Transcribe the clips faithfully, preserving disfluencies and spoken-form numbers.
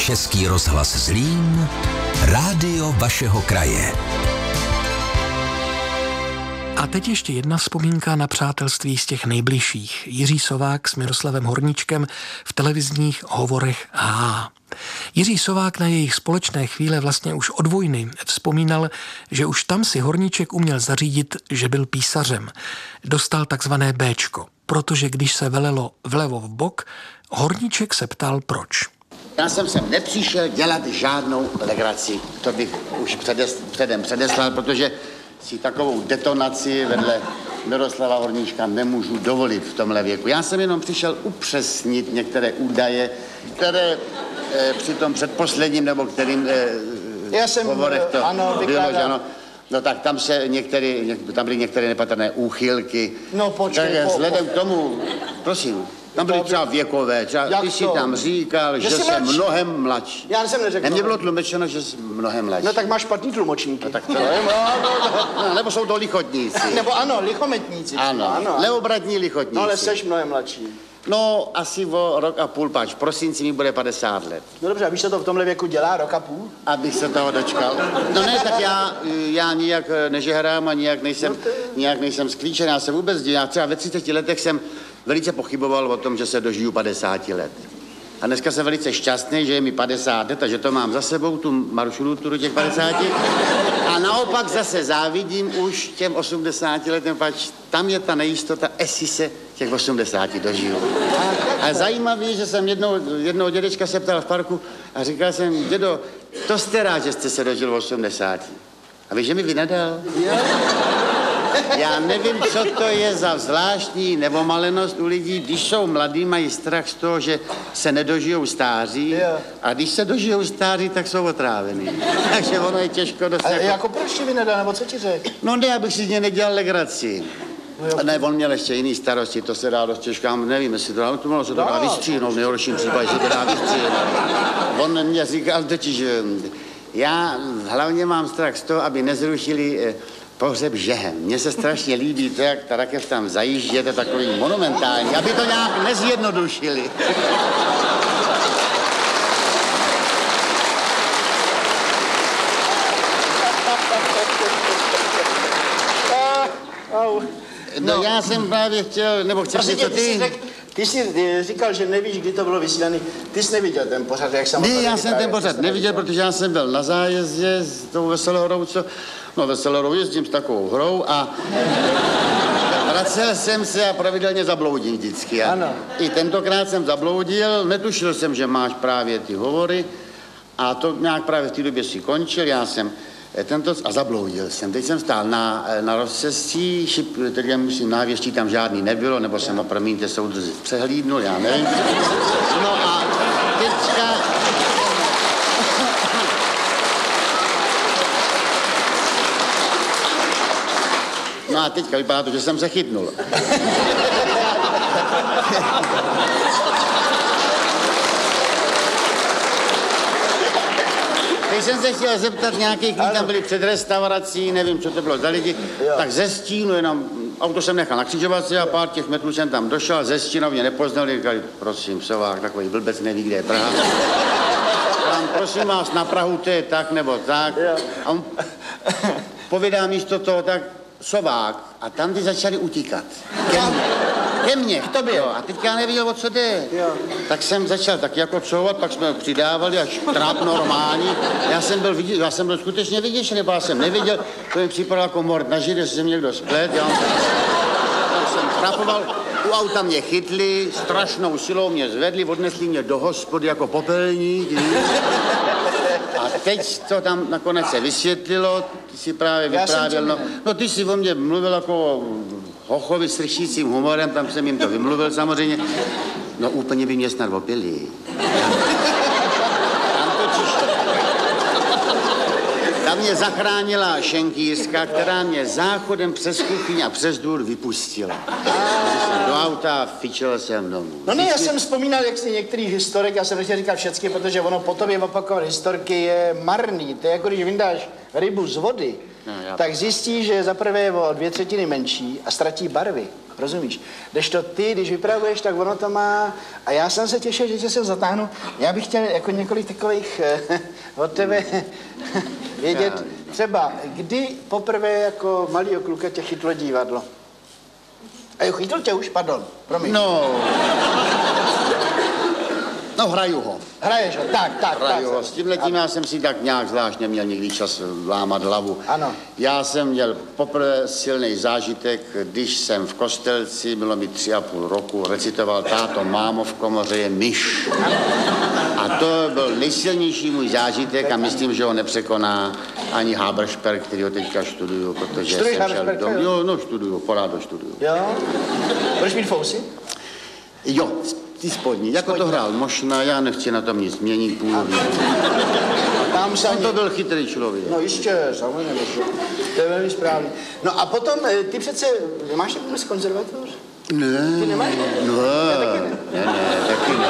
Český rozhlas Zlín, rádio vašeho kraje. A teď ještě jedna vzpomínka na přátelství z těch nejbližších. Jiří Sovák s Miroslavem Horníčkem v televizních hovorech H. Jiří Sovák na jejich společné chvíle vlastně už od vojny vzpomínal, že už tam si Horníček uměl zařídit, že byl písařem. Dostal takzvané Béčko, protože když se velelo vlevo v bok, Horníček se ptal proč. Já jsem sem nepřišel dělat žádnou legraci, to bych už předes, předem předeslal, protože si takovou detonaci vedle Miroslava Horníčka nemůžu dovolit v tomhle věku. Já jsem jenom přišel upřesnit některé údaje, které e, při tom předposledním, nebo kterým e, Já jsem, hovorech to ano, bylo, že ano, no tak tam se některé, tam byly některé nepatrné úchylky. No počkej, tak po, vzhledem po. k tomu, prosím, tam byly třeba věkové, třeba Jak ty si to? tam říkal, že, Že že jsi jsem mladší. mnohem mladší. Já jsem neřekl. Mně bylo tlumočeno, že jsem mnohem mladší. No tak máš špatný tlumočníky. No, tak to je, no, no, no, nebo jsou to lichotníci. Nebo ano, lichometníci. Ano, ano. leobratní lichotníci. No ale seš mnohem mladší. No, asi o rok a půl, páč. V prosinci mi bude padesát let. No dobře, a víš, co to v tomhle věku dělá, rok a půl? Abych se toho dočkal. No ne, tak já, já nijak nežehrám a nijak nejsem, no nijak nejsem sklíčen. Já se vůbec dívám. Já třeba ve třiceti letech jsem velice pochyboval o tom, že se dožiju padesáti let. A dneska jsem velice šťastný, že je mi padesát let a že to mám za sebou, tu maršrutu do těch padesáti. A naopak zase závidím už těm osmdesáti letem, pač tam je ta nejistota, jestli se těch osmdesáti dožiju. A zajímavé je, že jsem jednou, jednoho dědečka se ptal v parku a říkal jsem, dědo, to jste rád, že jste se dožil osmdesáti. A víš, že mi vynadal? Já nevím, co to je za zvláštní nebomalenost u lidí, když jsou mladí, mají strach z toho, že se nedožijou stáří a když se dožijou stáří, tak jsou otrávený. Takže ono je těžko dostat. A jako proč ti vynadal, nebo co ti řekl? No ne, abych si z něj nedělal legraci. No ne, on měl ještě jiný starosti, to se dá dost těžká, nevím, jestli to dá, to mohlo se to dá vystříhnout, v nejhorším případě se to dá vystříhnout. On mě říkal totiž, že já hlavně mám strach z toho, aby nezrušili pohřeb žehem. Mně se strašně líbí to, jak ta rakev tam zajíždí, je to takový monumentální, aby to nějak nezjednodušili. No, no já jsem právě chtěl, nebo chceš něco ty? Ty, řek, ty jsi říkal, že nevíš, kdy to bylo vysílaný. Ty jsi neviděl ten pořad, jak jsem... Ne, já jsem ten pořad neviděl, protože já jsem byl na zájezdě s tou Veselou hrou, co... No, Veselou hrou jezdím s takovou hrou a... vracel jsem se a pravidelně zabloudím vždycky. A ano. I tentokrát jsem zabloudil, netušil jsem, že máš právě ty hovory a to nějak právě v té době si končil, já jsem... Tento, a zabloudil jsem. Teď jsem stál na, na rozcestí, šip, tedy musím návěští, tam žádný nebylo, nebo jsem, promiňte, soudruzi, přehlídnul, já nevím. No a teďka... No a teďka vypadá to, že jsem se chytnul. Když jsem se chtěl zeptat nějakých lidí, tam byli před restaurací, nevím, co to bylo za lidi, jo. Tak ze stínu jenom, auto jsem nechal na křižovatce a pár těch metrů jsem tam došel, ze stínu mě nepoznali, říkali, prosím, Sovák, takový blbec neví, kde je Praha. Tam, prosím vás, na Prahu to je tak nebo tak. Jo. A on povídá místo toho tak, Sovák, a tam ty začali utíkat. Ke mně. Ke mně, k tobě. Jo. A teďka já nevěděl, o co jde. Jo. Tak jsem začal tak jako couvat, pak jsme přidávali až tráp normální. Já jsem byl, vidět, já jsem byl skutečně vyděšený, já jsem neviděl, to mi připadalo jako mord na židě, že jsem někdo splet. Já jsem trapoval, u auta mě chytli, strašnou silou mě zvedli, odnesli mě do hospody jako popelník. A teď to tam nakonec se vysvětlilo, ty si právě vyprávěl, no, no ty si o mě mluvil jako o hochovi s ršícím humorem, tam jsem jim to vymluvil samozřejmě, no úplně by mě snad opili. Tam totiž, tam mě zachránila šenkýřka, která mě záchodem přes kuchyň a přes důr vypustila. Do auta a fičel jsem domů. No ne, já jsem vzpomínal, jak jsi některý historik, já jsem nechtěl říkat všechny, protože ono po tobě opakovat historky je marný. To je jako když vyndáš rybu z vody, no, tak zjistí, že za prvé je o dvě třetiny menší a ztratí barvy. rozumíš? Kdežto ty, když vypravuješ, tak ono to má, a já jsem se těšil, že tě sem zatáhnu, já bych chtěl jako několik takových eh, od tebe vědět, třeba, kdy poprvé jako malýho kluka tě chytlo divadlo? A jo, chytl tě už, pardon, promiň. No, no hraju ho. Hraješ ho, tak, tak, Hraju tak. ho. S tímhletím já jsem si tak nějak zvlášť neměl nikdy čas lámat hlavu. Ano. Já jsem měl poprvé silný zážitek, když jsem v Kostelci, bylo mi tři a půl roku, recitoval Táto, mámo, v komoře je myš. A to byl nejsilnější můj zážitek a myslím, že ho nepřekoná ani Haberšperk, který ho teďka študuju, protože Studuješ jsem šel Haberšperka, dom. jo? Jo, no študuju, pořád to študuju. Jo? Budeš mít fousy? Jo, ty spodní, jako to hrál Mošna, já nechci na tom nic měnit, půl. Tam se On ani... to byl chytrý člověk. No jistě, samozřejmě, to je velmi správný. No a potom, eh, ty přece, máš takový konzervatoř? Ne. Ty nemáš? No, Já taky ne. ne, ne, taky ne.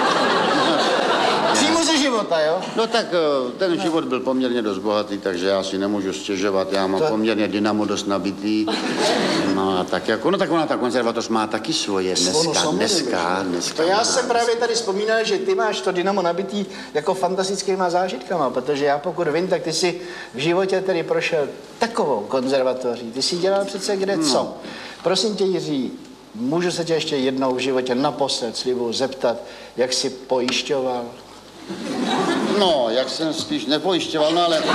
Přímo ze života, jo? No tak eh, ten život byl poměrně dost bohatý, takže já si nemůžu stěžovat, já mám To- poměrně dynamo dost nabitý. No a tak jako, no tak ona ta konzervatoř má taky svoje Ono dneska, samozřejmě, dneska, že? dneska. To já má. jsem právě tady vzpomínal, že ty máš to dynamo nabitý jako fantastickýma zážitkama, protože já pokud vím, tak ty jsi v životě tedy prošel takovou konzervatoří. Ty jsi dělal přece kde co. No. Prosím tě, Jiří, můžu se tě ještě jednou v životě naposled slibuju zeptat, jak jsi pojišťoval? No, jak jsem spíš nepojišťoval, no ale...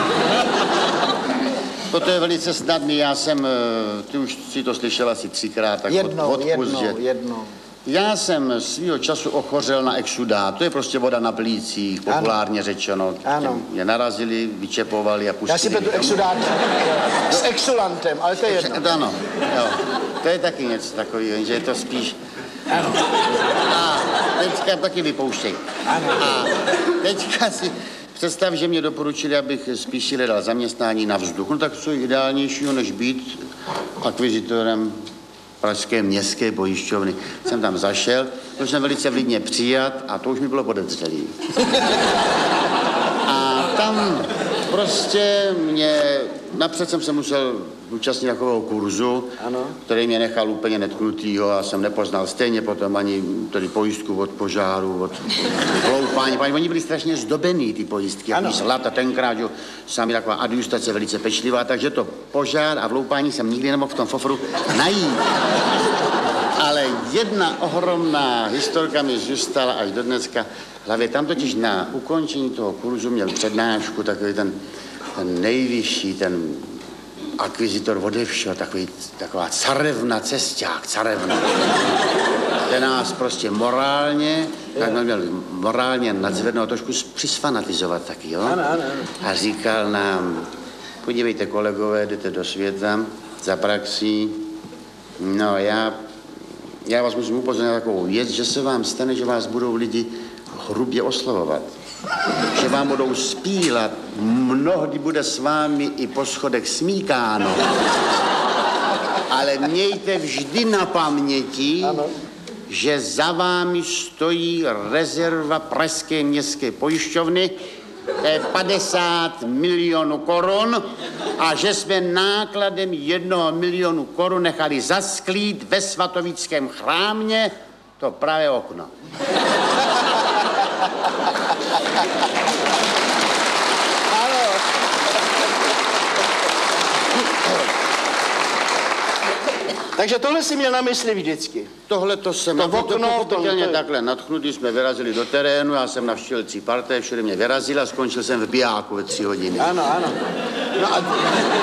Toto je velice snadný, já jsem, eh, ty už si to slyšel asi třikrát, tak Jednou, od, odpust, jednou, že... jednou. Já jsem svýho času ochořel na exudát, to je prostě voda na plících, populárně řečeno. Ano. Mě narazili, vyčepovali a pustili. Já si pletu exudát s exulantem, ale to je jedno. Ano, jo. To je taky něco takového, že je to spíš... Ano. A teďka taky vypouštěj. Ano. A teďka si představ, že mě doporučili, abych spíš hledal zaměstnání na vzduch. No tak co je ideálnějšího, než být akvizitorem pražské městské pojišťovny. Jsem tam zašel, to jsem velice vlídně přijat a to už mi bylo podezřelý. A tam prostě mě, napřed jsem se musel účastnit takového kurzu, Ano. který mě nechal úplně netknutýho a jsem nepoznal stejně potom ani tedy pojistku od požáru, od vloupání. Oni byli strašně zdobený, ty pojistky, Ano. jaký zlata tenkrát, jo, sami taková adjustace velice pečlivá, takže to požár a vloupání jsem nikdy nemohl v tom fofru najít. Ale jedna ohromná historka mi zůstala až do dneska v hlavě. Tam totiž na ukončení toho kurzu měl přednášku takový ten, ten nejvyšší, ten akvizitor ode všeho, takový, taková carevna cesták, carevna. Ten nás prostě morálně, tak měl morálně nadzvednout, trošku přisfanatizovat taky, jo? Ano, ano, ano. A říkal nám, podívejte kolegové, jdete do světa za praxí, no já, já vás musím upozornit na takovou věc, že se vám stane, že vás budou lidi hrubě oslovovat. Že vám budou spílat, mnohdy bude s vámi i po schodech smíkáno. Ale mějte vždy na paměti, Ano. že za vámi stojí rezerva Pražské městské pojišťovny, to je padesát milionů korun a že jsme nákladem jednoho milionu korun nechali zasklít ve svatovickém chrámě to pravé okno. Takže tohle si měl na mysli vždycky. Tohle to jsem, To to, to okno, pochopitelně to- to- takhle nadchnutý, jsme vyrazili do terénu, já jsem navštívil tři parté, všude mě vyrazil a skončil jsem v bijáku ve tři hodiny. Ano, ano. No a,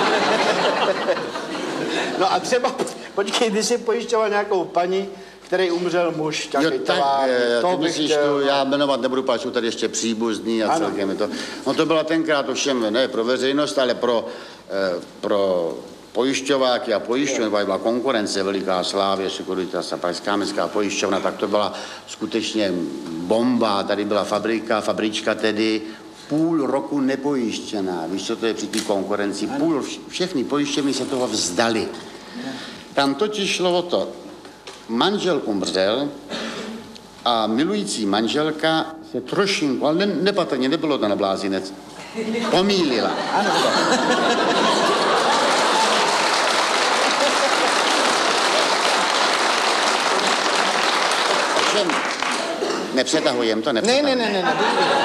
no a třeba, počkej, ty jsi pojišťoval nějakou paní, který umřel muž, Jo, takový tak, tovární. eh, To ty bych myslíš, chtěl. tu, já jmenovat nebudu, protože jsou tady ještě příbuzní a Ano. celkem je to. No to bylo tenkrát ovšem ne pro veřejnost, ale pro, eh, pro pojišťováky a pojišťovny, byla konkurence veliká, Slávě, Securitas a Pražská městská pojišťovna, tak to byla skutečně bomba. Tady byla fabrika, fabrička tedy, půl roku nepojištěná. Víš, co to je při té konkurenci? Půl, všechny pojišťovny se toho vzdali. Tam totiž šlo o to, manžel umřel a milující manželka se trošinku, ale ne, nepatrně, nebylo to na blázinec, pomýlila. nepřetahujem to, Ne, nepřetahujem. ne, ne, ne, ne.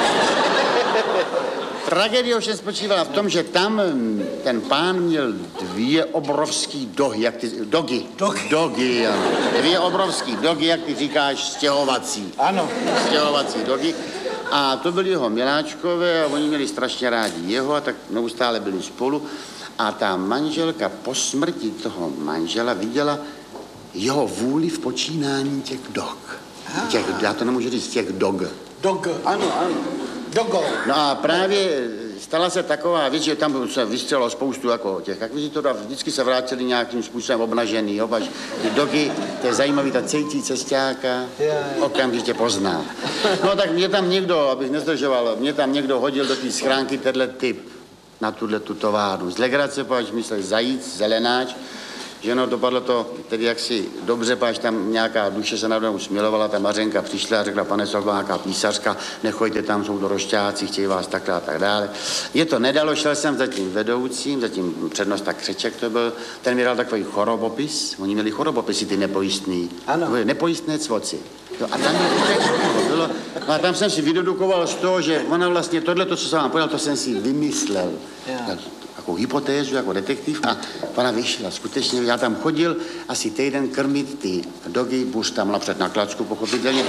Tragédie ovšem spočívala v tom, že tam ten pán měl dvě obrovský dohy, jak ty, dogy. Dogy. Dogy, ano. Dvě obrovský dogy, jak ty říkáš, stěhovací. Ano. Stěhovací dogy. A to byli jeho miláčkové a oni měli strašně rádi jeho a tak neustále byli spolu. A ta manželka po smrti toho manžela viděla jeho vůli v počínání těch dog. Těch, já to nemůžu říct, těch dog. Dog, ano, ano. Dogo. No a právě stala se taková věc, že tam se vystřelilo spoustu jako těch akvizitorů a vždycky se vrátili nějakým způsobem obnažený, jo, až ty dogy, to je zajímavý, ta cejtí cestáka, okamžitě pozná. No tak mě tam někdo, abych nezdržoval, mě tam někdo hodil do té schránky tenhle typ na tuhle tu továrnu. Z legrace, páč myslel zajíc, zelenáč, že no, dopadlo to tedy jaksi dobře, páč tam nějaká duše se nade mnou smilovala, ta Mařenka přišla a řekla, pane Sokol, nějaká písařka, nechoďte tam, jsou to rošťáci, chtějí vás takhle a tak dále. Je to nedalo, šel jsem za tím vedoucím, za tím přednosta Křeček to byl, ten mi dal takový chorobopis, oni měli chorobopisy, ty nepojistný. Ano. Nepojistné cvoci. Jo, a tam bylo, no a tam jsem si vydedukoval z toho, že ona vlastně tohle, to, co jsem vám povedal, to jsem si vymyslel. Tak, jako hypotézu, jako detektiv a pana vyšla. Skutečně já tam chodil asi týden krmit ty dogy, buř tam napřed na klacku, pochopitelně.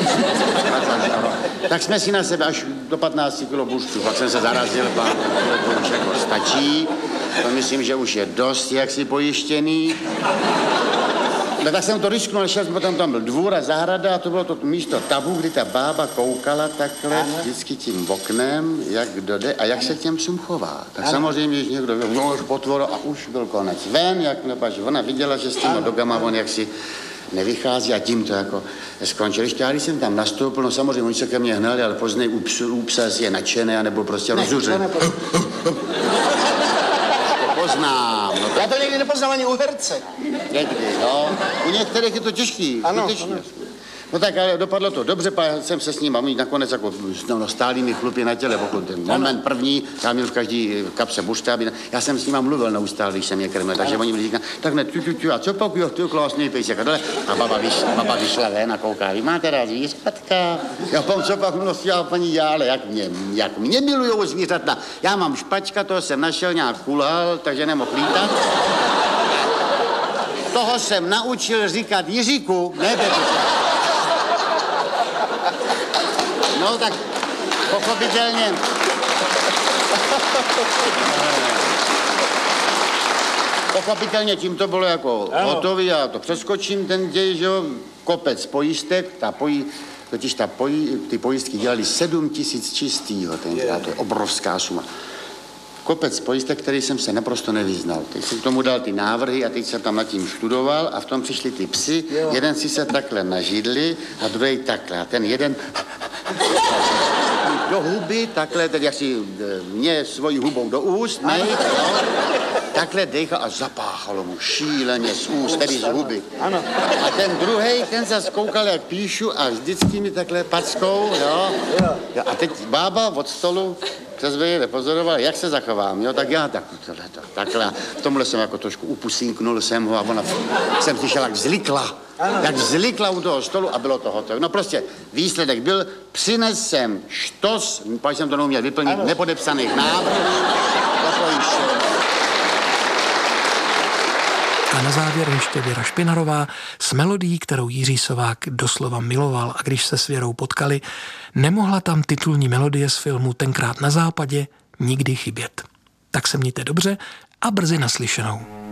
Tak jsme si na sebe až do patnáct kilo buřců, pak jsem se zarazil, pán, to už jako stačí. To myslím, že už je dost jaksi pojištěný. No tak jsem to risknul, šel jsem potom, tam byl dvůr a zahrada a to bylo to místo tabu, kdy ta bába koukala takhle ano. Vždycky tím oknem, jak kdo jde a jak se k těm psům chová. Tak ano. Samozřejmě, že někdo byl, no už potvoro a už byl konec. Ven, jak nepaž, ona viděla, že s těma dogama on jaksi nevychází a tím to jako skončil. Ještě já, když jsem tam nastoupil, no samozřejmě oni se ke mně hnali, ale později u psu, u psa je nadšené, anebo prostě rozuřený. Poznám. No, já to někdy nepoznám ani u herce. Někdy, no. U některých je to těžký. Ano, ano. ano. No tak ale dopadlo to dobře, pa jsem se s ním a oni nakonec jako no, stáli mi chlupy na těle, pokud ten moment ano. První, já měl v každý kapse buštáby, já jsem s nima mluvil neustále, když jsem je krmil, takže oni mi říkali, tak ne, tu, tu, tu, a co pak, jo, tu klásný pejsek a dole. A baba vyšla, baba vyšla ven a kouká, vy máte rád zvířatka? Já pám, co pak mluvil, já paní Jále, jak mě, jak mě milujou zvířata. Já mám špačka, toho jsem našel, nějak kulhal, takže nemohl lítat. Toho jsem naučil říkat Jiříku, ne Petře. No tak pochopitelně. Pochopitelně tím to bylo jako hotový a to přeskočím ten děj, že jo, kopec pojistek, ta pojí, totiž ta pojí, ty pojistky dělali sedm tisíc čistýho tenkrát, to je obrovská suma. Kopec pojistek, který jsem se naprosto nevyznal. Teď jsem k tomu dal ty návrhy a teď jsem tam nad tím študoval a v tom přišli ty psy. Jo. Jeden si se takhle na židli a druhý takhle. A ten jeden do huby, takhle, tedy jak si mě svojí hubou do úst, nej, no, takhle dechal a zapáchalo mu šíleně z úst, tedy z huby. Ano. A ten druhej, ten se zkoukal, jak píšu a vždycky mi takhle packou, jo. jo. A teď bába od stolu přes vejle pozoroval, jak se zachovám, jo, tak já tak, takhle, v tomhle jsem jako trošku upusínknul jsem ho a ona, jsem slyšel, jak zlikla, ano. jak zlikla u toho stolu a bylo to hotové. No prostě výsledek byl, přines jsem štos, pak jsem to neuměl vyplnit, ano. nepodepsaných návrhů, A na závěr ještě Věra Špinarová s melodií, kterou Jiří Sovák doslova miloval a když se s Věrou potkali, nemohla tam titulní melodie z filmu Tenkrát na západě nikdy chybět. Tak se mějte dobře a brzy naslyšenou.